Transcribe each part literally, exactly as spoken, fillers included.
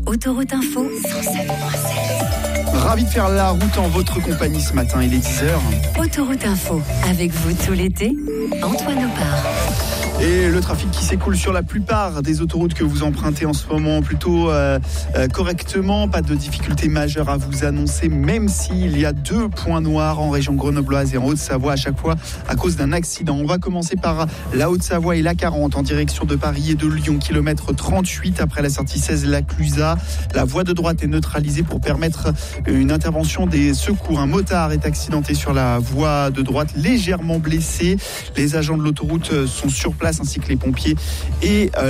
Autoroute Info, cent sept virgule sept. Ravi de faire la route en votre compagnie ce matin, il est dix heures. Autoroute Info, avec vous tout l'été, Antoine Opar. Et le trafic qui s'écoule sur la plupart des autoroutes que vous empruntez en ce moment plutôt euh, euh, correctement. Pas de difficultés majeures à vous annoncer, même s'il y a deux points noirs en région grenobloise et en Haute-Savoie à chaque fois à cause d'un accident. On va commencer par la Haute-Savoie et l'A quarante en direction de Paris et de Lyon, kilomètre trente-huit après la sortie seize La Clusaz. La voie de droite est neutralisée pour permettre une intervention des secours. Un motard est accidenté sur la voie de droite, légèrement blessé. Les agents de l'autoroute sont sur place, ainsi que les pompiers et euh,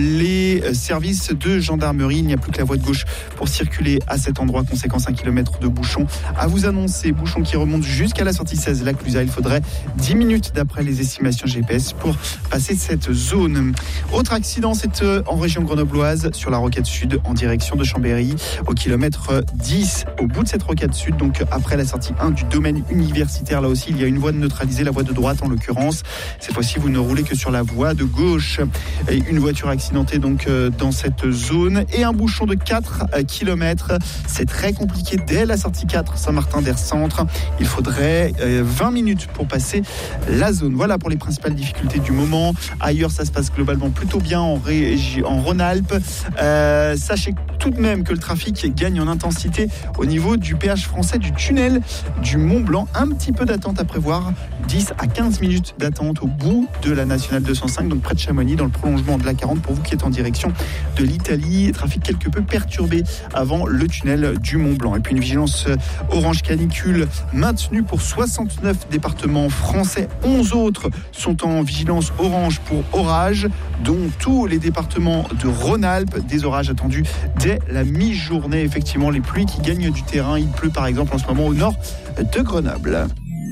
les services de gendarmerie. Il n'y a plus que la voie de gauche pour circuler à cet endroit. Conséquence, un kilomètre de bouchon à vous annoncer. Bouchon qui remonte jusqu'à la sortie seize La Clusaz. Il faudrait dix minutes d'après les estimations G P S pour passer cette zone. Autre accident, c'est en région grenobloise sur la rocade sud en direction de Chambéry au kilomètre dix. Au bout de cette rocade sud, donc après la sortie un du domaine universitaire, là aussi il y a une voie de neutralisée, la voie de droite en l'occurrence. Cette fois-ci, vous ne roulez que sur la voie de gauche. Et une voiture accidentée donc dans cette zone et un bouchon de quatre kilomètres. C'est très compliqué dès la sortie quatre Saint-Martin-d'Air Centre. Il faudrait vingt minutes pour passer la zone. Voilà pour les principales difficultés du moment. Ailleurs, ça se passe globalement plutôt bien en, Régi- en Rhône-Alpes. Euh, sachez tout de même que le trafic gagne en intensité au niveau du péage français du tunnel du Mont-Blanc. Un petit peu d'attente à prévoir, dix à quinze minutes d'attente au bout de la nationale deux cent cinq, donc près de Chamonix, dans le prolongement de l'A quarante pour vous qui êtes en direction de l'Italie. Trafic quelque peu perturbé avant le tunnel du Mont-Blanc. Et puis une vigilance orange canicule maintenue pour soixante-neuf départements français. onze autres sont en vigilance orange pour orage, dont tous les départements de Rhône-Alpes. Des orages attendus dès la mi-journée. Effectivement, les pluies qui gagnent du terrain. Il pleut par exemple en ce moment au nord de Grenoble.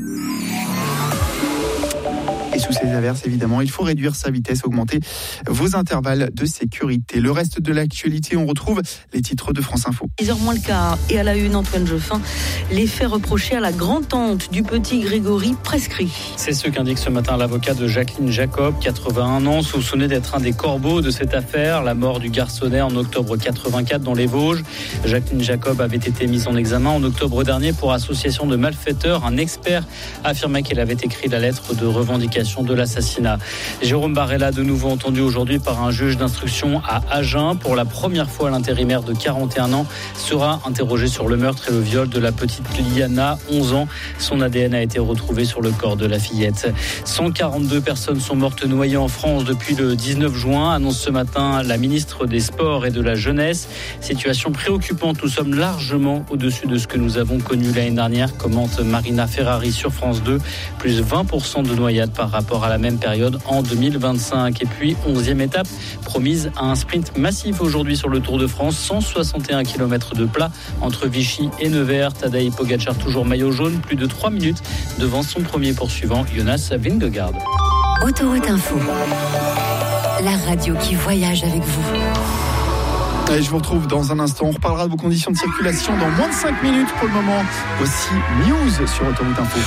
Et sous ces averses, évidemment, il faut réduire sa vitesse, augmenter vos intervalles de sécurité. Le reste de l'actualité, on retrouve les titres de France Info. dix heures moins le quart et à la une, Antoine Joffin, les faits reprochés à la grand-tante du petit Grégory prescrits. C'est ce qu'indique ce matin l'avocat de Jacqueline Jacob, quatre-vingt-un ans, soupçonné d'être un des corbeaux de cette affaire, la mort du garçonnet en octobre quatre-vingt-quatre dans les Vosges. Jacqueline Jacob avait été mise en examen en octobre dernier pour association de malfaiteurs. Un expert affirmait qu'elle avait écrit la lettre de revendication de l'assassinat. Jérôme Barella, de nouveau entendu aujourd'hui par un juge d'instruction à Agen. Pour la première fois, l'intérimaire de quarante et un ans sera interrogé sur le meurtre et le viol de la petite Liana, onze ans. Son A D N a été retrouvé sur le corps de la fillette. cent quarante-deux personnes sont mortes noyées en France depuis le dix-neuf juin, annonce ce matin la ministre des Sports et de la Jeunesse. Situation préoccupante, nous sommes largement au-dessus de ce que nous avons connu l'année dernière, commente Marina Ferrari sur France deux. Plus vingt pour cent de noyades par rapport à la même période en deux mille vingt-cinq. Et puis, onzième étape promise à un sprint massif aujourd'hui sur le Tour de France. cent soixante et un kilomètres de plat entre Vichy et Nevers. Tadej Pogacar toujours maillot jaune, plus de trois minutes devant son premier poursuivant, Jonas Vingegaard. Autoroute Info, la radio qui voyage avec vous. Et je vous retrouve dans un instant. On reparlera de vos conditions de circulation dans moins de cinq minutes. Pour le moment, voici Muse sur Autoroute Info.